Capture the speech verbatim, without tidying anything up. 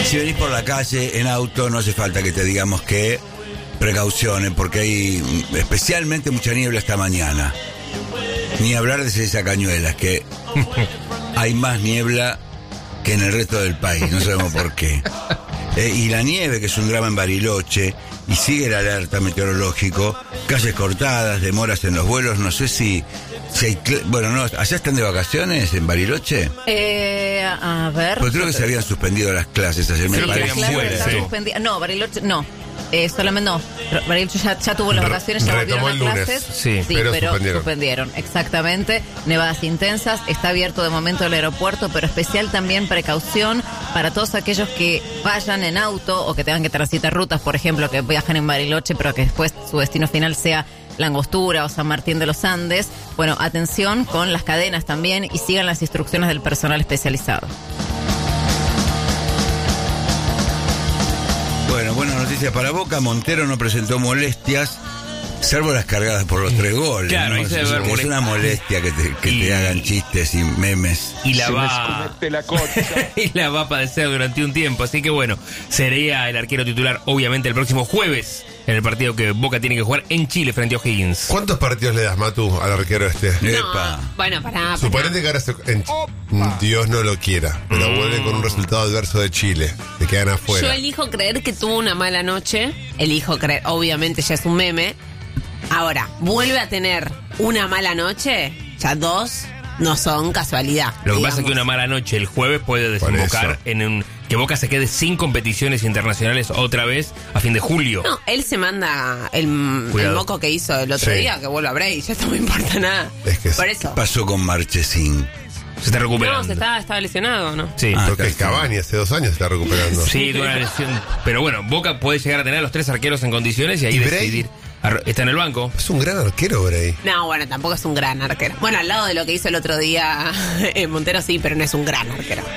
Si venís por la calle en auto, no hace falta que te digamos que precauciones, porque hay especialmente mucha niebla esta mañana. Ni hablar de César Cañuelas, que hay más niebla que en el resto del país, no sabemos por qué. Eh, y la nieve, que es un drama en Bariloche, y sigue el alerta meteorológico, calles cortadas, demoras en los vuelos, no sé si... si hay, bueno, no, ¿allá están de vacaciones en Bariloche? Eh, a ver... Pues creo que se habían suspendido las clases ayer, me Sí, las parece. clases están sí. suspendidas. No, Bariloche, no. Eh, solamente no. Bariloche ya, ya tuvo las Re- vacaciones, ya volvieron retomó a el lunes. clases. Sí, pero suspendieron. suspendieron. Exactamente. Nevadas intensas. Está abierto de momento el aeropuerto, pero especial también precaución para todos aquellos que vayan en auto o que tengan que transitar rutas, por ejemplo, que viajan en Bariloche, pero que después su destino final sea La Angostura o San Martín de los Andes. Bueno, atención con las cadenas también y sigan las instrucciones del personal especializado. Bueno, buenas noticias para Boca. Montero no presentó molestias, salvo las cargadas por los tres goles. Claro, ¿no? ahí Es, se debe haber es una molestia que te, que Y- te hagan chistes y memes. Y la Se me va escomete la concha. y la va a padecer durante un tiempo. Así que bueno, sería el arquero titular, obviamente, el próximo jueves, en el partido que Boca tiene que jugar en Chile frente a O'Higgins. ¿Cuántos partidos le das, Matu, al arquero este? Epa. No, bueno, pará, Suponete que ahora se, en- Dios no lo quiera, pero vuelven con un resultado adverso de Chile. Se quedan Yo afuera. elijo creer que tuvo una mala noche. Elijo creer, obviamente ya es un meme. Ahora, vuelve a tener una mala noche. Ya dos no son casualidad. Lo que digamos. pasa es que una mala noche el jueves puede Por desembocar eso. en un, que Boca se quede sin competiciones internacionales otra vez a fin de julio. No, él se manda el, el Cuidado. moco que hizo el otro Sí. día, que vuelva a Bray, ya no me importa nada. Es que Por sí. eso. Pasó con Marchesín. Se está recuperando. No, se estaba, estaba lesionado, ¿no? Sí. Ah, Porque el está bien. Cavani hace dos años se está recuperando. Sí, tuvo una lesión. Pero bueno, Boca puede llegar a tener a los tres arqueros en condiciones y ahí ¿Y Bray? decidir. Arro- Está en el banco. Es un gran arquero, Bray. No, bueno, tampoco es un gran arquero. Bueno, al lado de lo que hizo el otro día eh, Montero sí, pero no es un gran arquero.